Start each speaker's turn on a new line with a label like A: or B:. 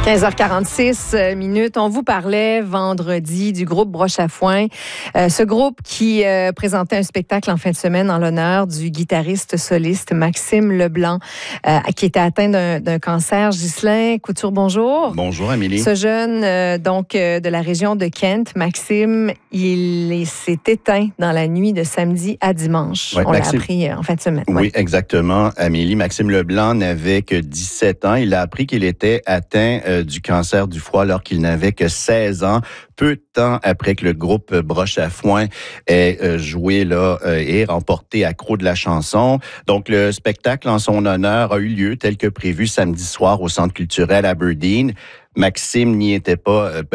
A: 15h46 minutes. On vous parlait vendredi du groupe Broche à Foin. Ce groupe qui présentait un spectacle en fin de semaine en l'honneur du guitariste soliste Maxime Leblanc, qui était atteint d'un cancer. Ghislain Couture, bonjour.
B: Bonjour, Amélie.
A: Ce jeune, de la région de Kent, Maxime, il s'est éteint dans la nuit de samedi à dimanche.
B: Ouais,
A: On l'a appris en fin de semaine.
B: Oui, exactement, Amélie. Maxime Leblanc n'avait que 17 ans. Il a appris qu'il était atteint du cancer du foie alors qu'il n'avait que 16 ans. Peu de temps après que le groupe Broche à Foin ait joué là et remporté accro de la chanson. Donc, le spectacle en son honneur a eu lieu tel que prévu samedi soir au Centre culturel Aberdeen. Maxime n'y était pas